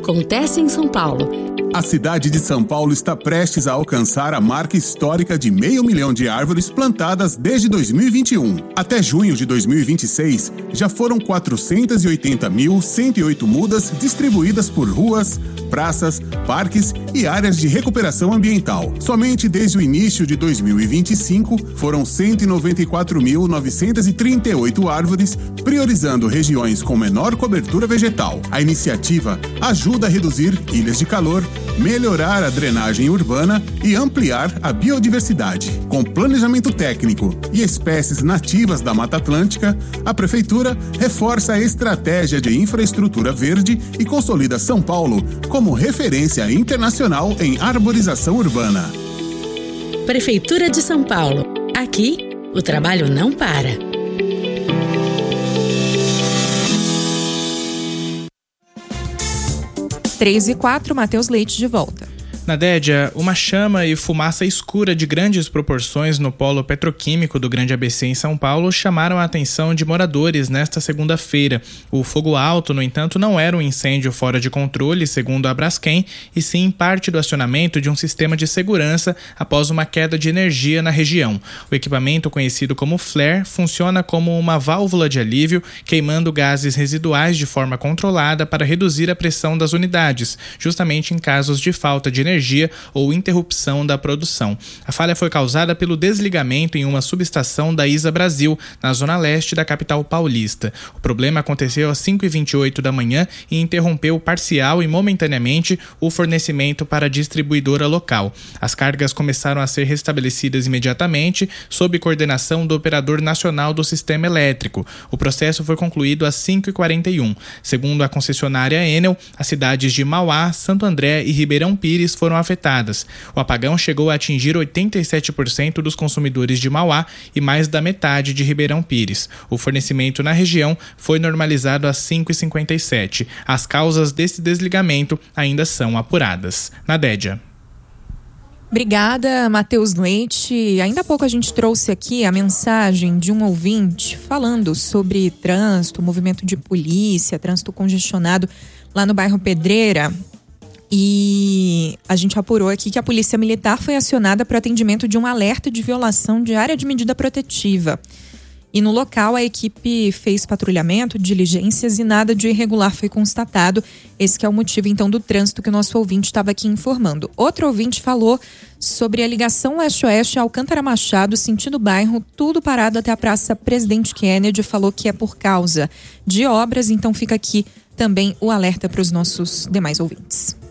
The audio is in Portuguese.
acontece em São Paulo. A cidade de São Paulo está prestes a alcançar a marca histórica de 500 mil de árvores plantadas desde 2021. Até junho de 2026, já foram 480.108 mudas distribuídas por ruas, praças, parques e áreas de recuperação ambiental. Somente desde o início de 2025, foram 194.938 árvores, priorizando regiões com menor cobertura vegetal. A iniciativa ajuda a reduzir ilhas de calor, melhorar a drenagem urbana e ampliar a biodiversidade. Com planejamento técnico e espécies nativas da Mata Atlântica, a Prefeitura reforça a estratégia de infraestrutura verde e consolida São Paulo como referência internacional em arborização urbana. Prefeitura de São Paulo. Aqui, o trabalho não para. Três e 4, Matheus Leite de volta. Na Dédia, uma chama e fumaça escura de grandes proporções no polo petroquímico do Grande ABC em São Paulo chamaram a atenção de moradores nesta segunda-feira. O fogo alto, no entanto, não era um incêndio fora de controle, segundo a Braskem, e sim parte do acionamento de um sistema de segurança após uma queda de energia na região. O equipamento, conhecido como flare, funciona como uma válvula de alívio, queimando gases residuais de forma controlada para reduzir a pressão das unidades, justamente em casos de falta de energia ou interrupção da produção. A falha foi causada pelo desligamento em uma subestação da ISA Brasil, na zona leste da capital paulista. O problema aconteceu às 5h28 da manhã e interrompeu parcial e momentaneamente o fornecimento para a distribuidora local. As cargas começaram a ser restabelecidas imediatamente, sob coordenação do operador nacional do sistema elétrico. O processo foi concluído às 5h41. Segundo a concessionária Enel, as cidades de Mauá, Santo André e Ribeirão Pires foram afetadas. O apagão chegou a atingir 87% dos consumidores de Mauá e mais da metade de Ribeirão Pires. O fornecimento na região foi normalizado às 5h57. As causas desse desligamento ainda são apuradas. Na Dédia. Obrigada, Matheus Leite. Ainda há pouco a gente trouxe aqui a mensagem de um ouvinte falando sobre trânsito, movimento de polícia, trânsito congestionado lá no bairro Pedreira. E a gente apurou aqui que a Polícia Militar foi acionada para o atendimento de um alerta de violação de área de medida protetiva. E no local a equipe fez patrulhamento, diligências e nada de irregular foi constatado. Esse que é o motivo então do trânsito que o nosso ouvinte estava aqui informando. Outro ouvinte falou sobre a ligação leste-oeste Alcântara Machado, sentido bairro, tudo parado até a Praça Presidente Kennedy, falou que é por causa de obras, então fica aqui também o alerta para os nossos demais ouvintes.